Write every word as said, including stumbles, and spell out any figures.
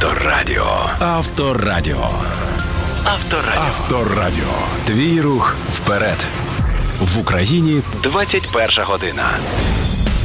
Авторадіо. Авторадіо. Авторадіо. Авторадіо. Твій рух вперед. В Україні двадцять перша година.